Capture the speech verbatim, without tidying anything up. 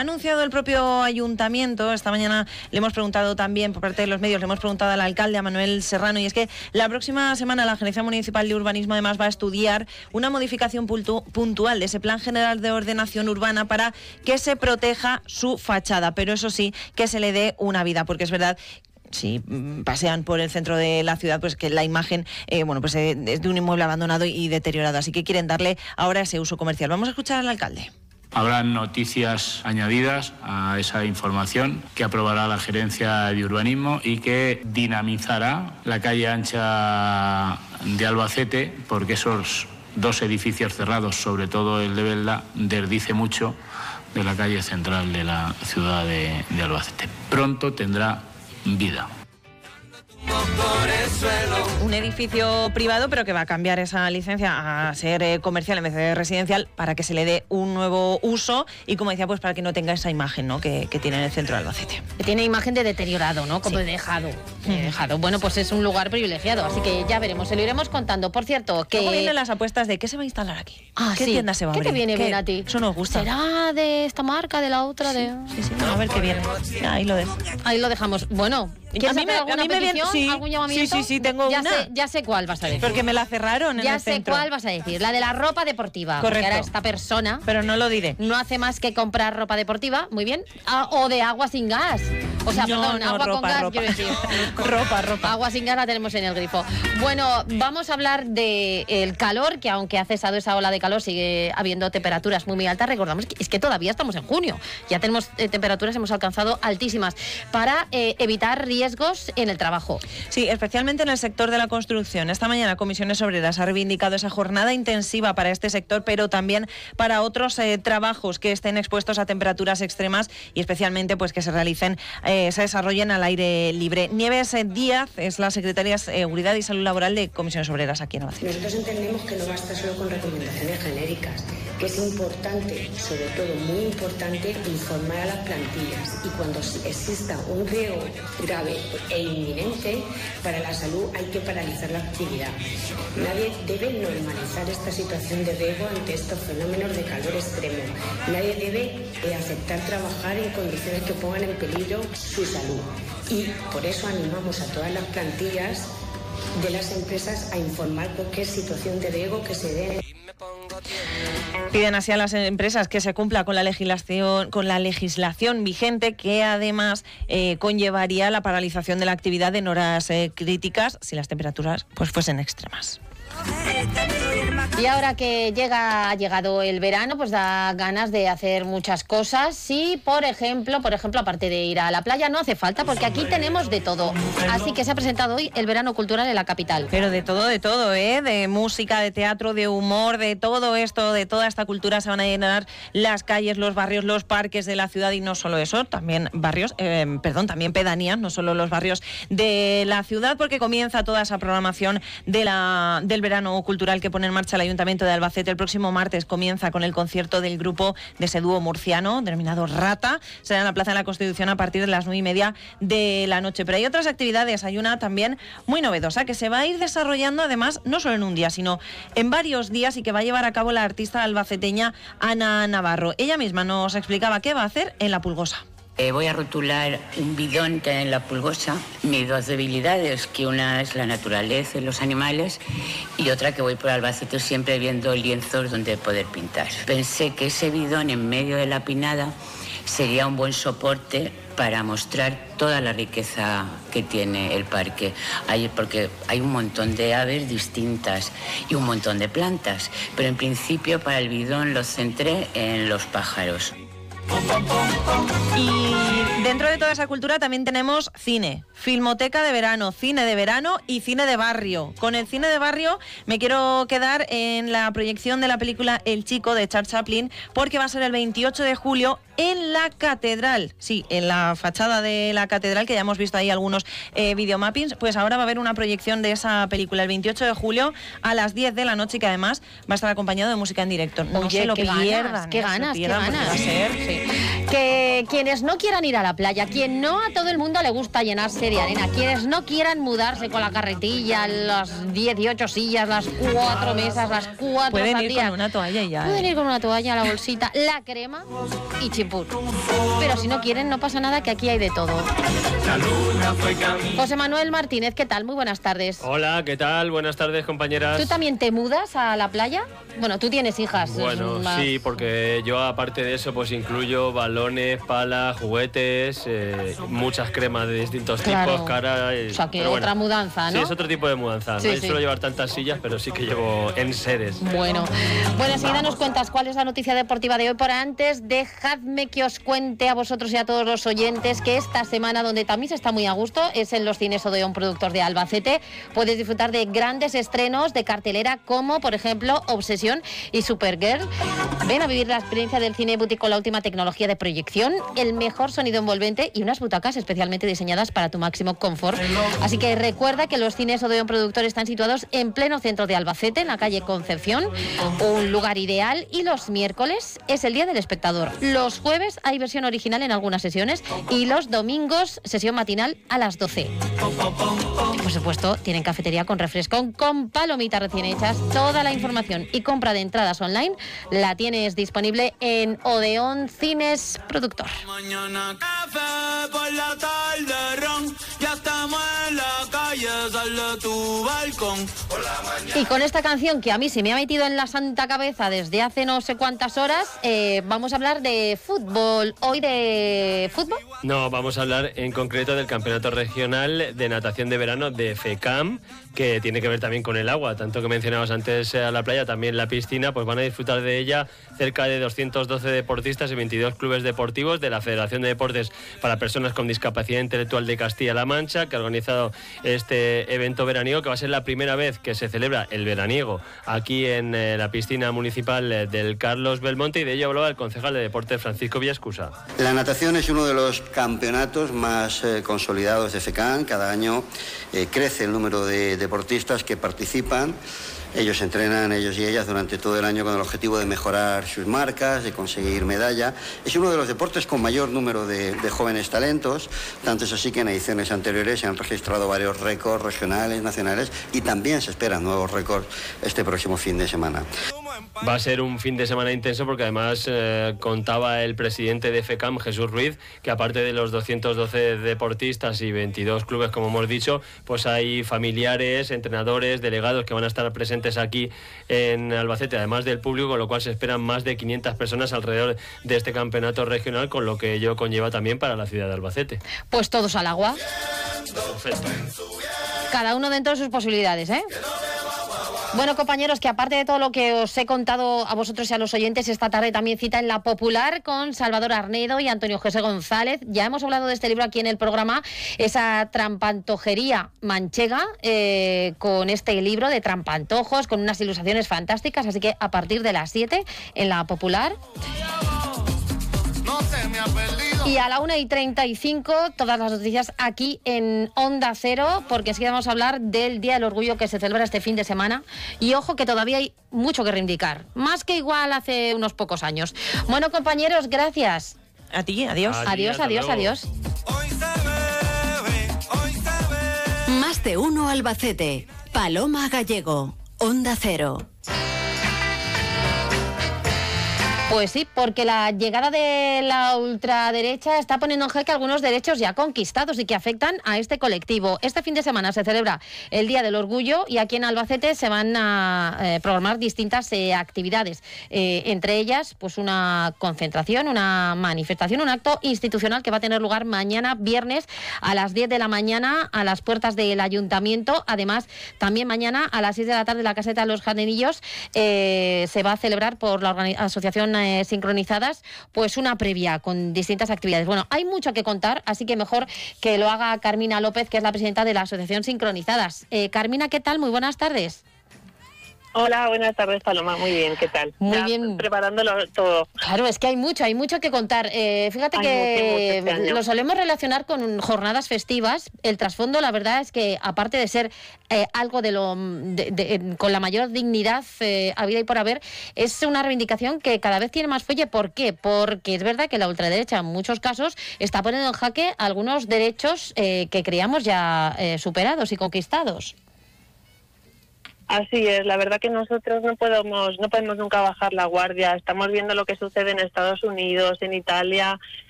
ha anunciado el propio ayuntamiento. Esta mañana le hemos preguntado también, por parte de los medios, le hemos preguntado al alcalde, a Manuel Serrano, y es que la próxima semana la Agencia Municipal de Urbanismo además va a estudiar una modificación puntual de ese Plan General de Ordenación Urbana para que se proteja su fachada, pero eso sí, que se le dé una vida, porque es verdad, si pasean por el centro de la ciudad, pues que la imagen eh, bueno, pues eh, es de un inmueble abandonado y deteriorado, así que quieren darle ahora ese uso comercial. Vamos a escuchar al alcalde. Habrá noticias añadidas a esa información que aprobará la Gerencia de Urbanismo y que dinamizará la calle ancha de Albacete, porque esos dos edificios cerrados, sobre todo el de Belda, desdice mucho de la calle central de la ciudad de, de Albacete. Pronto tendrá vida. Un edificio privado, pero que va a cambiar esa licencia a ser eh, comercial en vez de residencial para que se le dé un nuevo uso y, como decía, pues para que no tenga esa imagen, ¿no?, que, que tiene en el centro de Albacete. Que tiene imagen de deteriorado, ¿no? Como sí. de dejado. Mm. De dejado. Bueno, pues es un lugar privilegiado, así que ya veremos, se lo iremos contando. Por cierto, que... Luego vienen las apuestas de qué se va a instalar aquí. Ah, ¿Qué sí. tienda se va a abrir? ¿Qué te viene ¿Qué? bien a ti? Eso nos gusta. ¿Será de esta marca, de la otra? Sí, de... sí, sí. A ver qué viene. Ya, ahí lo dejo. Ahí lo dejamos. Bueno, ¿quieres hacer alguna petición? Sí, ¿Algún llamamiento? Sí, sí, sí, tengo ya una. Sé, ya sé cuál vas a decir. Porque me la cerraron en ya el sé centro. cuál vas a decir. La de la ropa deportiva. Correcto. Porque ahora esta persona... Pero no lo diré. No hace más que comprar ropa deportiva, muy bien, ah, o de agua sin gas. O sea, no, perdón, no, agua ropa, con gas, ropa. quiero decir. ropa, ropa. Agua sin gas la tenemos en el grifo. Bueno, vamos a hablar del calor, que aunque ha cesado esa ola de calor, sigue habiendo temperaturas muy, muy altas. Recordamos que es que todavía estamos en junio. Ya tenemos eh, temperaturas, hemos alcanzado altísimas, para eh, evitar riesgos en el trabajo. Sí, especialmente en el sector de la construcción. Esta mañana Comisiones Obreras ha reivindicado esa jornada intensiva para este sector, pero también para otros eh, trabajos que estén expuestos a temperaturas extremas y especialmente pues que se realicen, eh, se desarrollen al aire libre. Nieves Díaz es la secretaria de Seguridad y Salud Laboral de Comisiones Obreras aquí en Albacete. Nosotros entendemos que no basta solo con recomendaciones genéricas, que es importante, sobre todo muy importante, informar a las plantillas, y cuando exista un riesgo grave e inminente para la salud hay que paralizar la actividad. Nadie debe normalizar esta situación de riesgo ante estos fenómenos de calor extremo. Nadie debe eh, aceptar trabajar en condiciones que pongan en peligro su salud. Y por eso animamos a todas las plantillas de las empresas a informar cualquier situación de riesgo que se dé. Piden así a las empresas que se cumpla con la legislación, con la legislación vigente, que además eh, conllevaría la paralización de la actividad en horas eh, críticas si las temperaturas pues fuesen extremas. Y ahora que llega, ha llegado el verano, pues da ganas de hacer muchas cosas. Sí, por ejemplo, por ejemplo, aparte de ir a la playa, no hace falta, porque aquí tenemos de todo. Así que se ha presentado hoy el verano cultural en la capital. Pero de todo, de todo, ¿eh? De música, de teatro, de humor, de todo esto, de toda esta cultura se van a llenar las calles, los barrios, los parques de la ciudad, y no solo eso, también barrios, eh, perdón, también pedanías, no solo los barrios de la ciudad, porque comienza toda esa programación de la, del verano cultural que pone en marcha el Ayuntamiento de Albacete. El próximo martes comienza con el concierto del grupo de ese dúo murciano denominado Rata. Será en la Plaza de la Constitución a partir de las nueve y media de la noche. Pero hay otras actividades. Hay una también muy novedosa que se va a ir desarrollando, además, no solo en un día, sino en varios días, y que va a llevar a cabo la artista albaceteña Ana Navarro. Ella misma nos explicaba qué va a hacer en La Pulgosa. Eh, voy a rotular un bidón que hay en La Pulgosa, mis dos debilidades, que una es la naturaleza y los animales, y otra que voy por Albacete siempre viendo lienzos donde poder pintar. Pensé que ese bidón en medio de la pinada sería un buen soporte para mostrar toda la riqueza que tiene el parque. Hay, porque hay un montón de aves distintas y un montón de plantas, pero en principio para el bidón lo centré en los pájaros. Y dentro de toda esa cultura también tenemos cine, filmoteca de verano, cine de verano y cine de barrio. Con el cine de barrio me quiero quedar en la proyección de la película El Chico de Charles Chaplin, porque va a ser el veintiocho de julio en la catedral. Sí, en la fachada de la catedral, que ya hemos visto ahí algunos eh, videomappings. Pues ahora va a haber una proyección de esa película el veintiocho de julio a las diez de la noche, y que además va a estar acompañado de música en directo. No Oye, se lo qué pierdan. Ganas, qué no ganas, se pierdan, qué ganas. Va a ser, sí. Que Eh, quienes no quieran ir a la playa, quien no a todo el mundo le gusta llenarse de arena, quienes no quieran mudarse con la carretilla, las dieciocho sillas, las cuatro mesas, las cuatro Pueden sandías. ir con una toalla y ya. Pueden ¿eh? ir con una toalla, la bolsita, la crema y chimpún. Pero si no quieren, no pasa nada, que aquí hay de todo. José Manuel Martínez, ¿qué tal? Muy buenas tardes. Hola, ¿qué tal? Buenas tardes, compañeras. ¿Tú también te mudas a la playa? Bueno, tú tienes hijas. Bueno, más... sí, porque yo aparte de eso pues incluyo balones, palas, juguetes, eh, muchas cremas de distintos Claro. tipos, cara... eh, O sea, que pero otra bueno, mudanza, ¿no? Sí, es otro tipo de mudanza. Sí, no sí. suelo llevar tantas sillas, pero sí que llevo enseres. Bueno, bueno, enseguida nos cuentas cuál es la noticia deportiva de hoy. Por antes, dejadme que os cuente a vosotros y a todos los oyentes que esta semana, donde también se está muy a gusto, es en los cines Odeón Productor de Albacete. Puedes disfrutar de grandes estrenos de cartelera como, por ejemplo, Obsesión y Supergirl. Ven a vivir la experiencia del cine boutique con la última tecnología de proyección, el mejor sonido envolvente y unas butacas especialmente diseñadas para tu máximo confort. Así que recuerda que los cines Odeón Productor están situados en pleno centro de Albacete, en la calle Concepción, un lugar ideal, y los miércoles es el día del espectador. Los jueves hay versión original en algunas sesiones y los domingos sesión matinal a las doce. Por supuesto, tienen cafetería con refresco, con palomitas recién hechas. Toda la información y compra de entradas online la tienes disponible en Odeón Cines Productor. Mañana café, por la tarde ron, ya estamos en la calle, sal de tu balcón. Por la mañana. Y con esta canción que a mí se me ha metido en la santa cabeza desde hace no sé cuántas horas, eh, vamos a hablar de fútbol. ¿Hoy de fútbol? No, vamos a hablar en concreto del Campeonato Regional de Natación de Verano de FECAM, que tiene que ver también con el agua, tanto que mencionabas antes a la playa, también la piscina, pues van a disfrutar de ella cerca de doscientos doce deportistas y veintidós clubes deportivos de la Federación de Deportes para Personas con Discapacidad Intelectual de Castilla-La Mancha, que ha organizado este evento veraniego, que va a ser la primera vez que se celebra el veraniego aquí en eh, la piscina municipal eh, del Carlos Belmonte, y de ello hablaba el concejal de Deportes, Francisco Villascusa. La natación es uno de los campeonatos más eh, consolidados de FECAM. Cada año eh, crece el número de deportistas que participan. Ellos entrenan, ellos y ellas, durante todo el año con el objetivo de mejorar sus marcas, de conseguir medalla. Es uno de los deportes con mayor número de, de jóvenes talentos, tanto es así que en ediciones anteriores se han registrado varios récords regionales, nacionales, y también se esperan nuevos récords este próximo fin de semana. Va a ser un fin de semana intenso porque además eh, contaba el presidente de FECAM, Jesús Ruiz, que aparte de los doscientos doce deportistas y veintidós clubes, como hemos dicho, pues hay familiares, entrenadores, delegados que van a estar presentes aquí en Albacete, además del público, con lo cual se esperan más de quinientas personas alrededor de este campeonato regional, con lo que ello conlleva también para la ciudad de Albacete. Pues todos al agua. Perfecto. Cada uno dentro de sus posibilidades, ¿eh? Bueno, compañeros, que aparte de todo lo que os he contado a vosotros y a los oyentes, esta tarde también cita en La Popular con Salvador Arnedo y Antonio José González. Ya hemos hablado de este libro aquí en el programa, esa trampantojería manchega, eh, con este libro de trampantojos, con unas ilustraciones fantásticas, así que a partir de las siete en La Popular. No se me ha perdido. Y a la una y treinta y cinco, todas las noticias aquí en Onda Cero, porque enseguida vamos a hablar del Día del Orgullo que se celebra este fin de semana. Y ojo que todavía hay mucho que reivindicar, más que igual hace unos pocos años. Bueno, compañeros, gracias. A ti, adiós. Adiós, Adiós, hasta adiós, luego. adiós. Hoy se bebe, hoy se bebe. Más de uno Albacete. Paloma Gallego. Onda Cero. Pues sí, porque la llegada de la ultraderecha está poniendo en jaque algunos derechos ya conquistados y que afectan a este colectivo. Este fin de semana se celebra el Día del Orgullo y aquí en Albacete se van a eh, programar distintas eh, actividades. Eh, entre ellas, pues una concentración, una manifestación, un acto institucional que va a tener lugar mañana viernes a las diez de la mañana a las puertas del Ayuntamiento. Además, también mañana a las seis de la tarde en la Caseta de los Jardinillos eh, se va a celebrar por la organi- Asociación eh, Sincronizadas pues una previa con distintas actividades. Bueno, hay mucho que contar, así que mejor que lo haga Carmina López, que es la presidenta de la Asociación Sincronizadas. Eh, Carmina, ¿qué tal? Muy buenas tardes. Hola, buenas tardes, Paloma. Muy bien, ¿qué tal? Muy ya bien. Preparándolo todo. Claro, es que hay mucho, hay mucho que contar. Eh, fíjate Hay que mucho, mucho este año. lo solemos relacionar con jornadas festivas. El trasfondo, la verdad, es que aparte de ser eh, algo de lo de, de, con la mayor dignidad eh, habida y por haber, es una reivindicación que cada vez tiene más fuelle. ¿Por qué? Porque es verdad que la ultraderecha en muchos casos está poniendo en jaque algunos derechos eh, que creíamos ya eh, superados y conquistados. Así es, la verdad que nosotros no podemos, no podemos nunca bajar la guardia. Estamos viendo lo que sucede en Estados Unidos, en Italia,